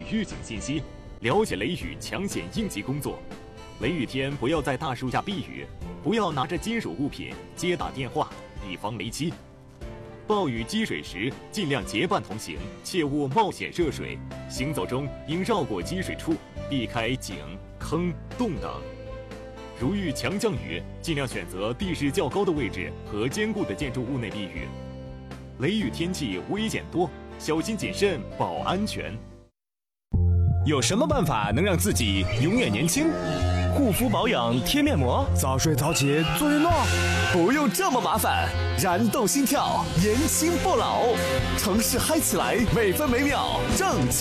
预警信息，了解雷雨抢险应急工作。雷雨天不要在大树下避雨，不要拿着金属物品接打电话，以防雷击。暴雨积水时，尽量结伴同行，切勿冒险涉水。行走中应绕过积水处，避开井、坑、洞等。如遇强降雨，尽量选择地势较高的位置和坚固的建筑物内避雨。雷雨天气危险多，小心谨慎保安全。 有什么办法能让自己永远年轻？护肤保养贴面膜， 早睡早起做运动， 不用这么麻烦，燃动心跳，年轻不老，城市嗨起来，每分每秒正。